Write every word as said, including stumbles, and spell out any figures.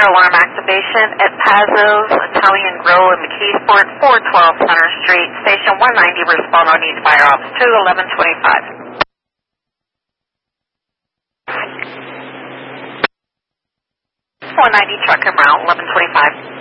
fire alarm activation at Pazzo's Italian Grill in McKeesport, four twelve Center Street. Station one ninety, respond on needs fire ops to eleven twenty-five. one ninety truck and route, eleven twenty-five.